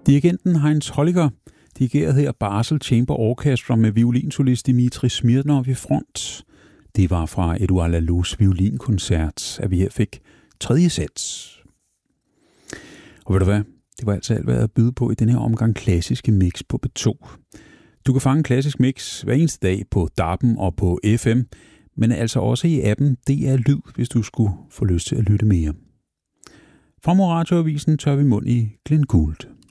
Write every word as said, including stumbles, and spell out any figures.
Dirigenten Heinz Holliger dirigerede her Basel Chamber Orchestra med violinsolist Dmitri Smirnov i front. Det var fra Edouard Laloux violinkoncert, at vi her fik tredje sats. Og ved du hvad? Det var altså alt, hvad jeg byde på i den her omgang klassiske mix på B to. Du kan fange klassisk mix hver eneste dag på D A B'en og på F M, men altså også i appen D R Lyd, hvis du skulle få lyst til at lytte mere. Fra Radioavisen tør vi mund i Glenn Gould.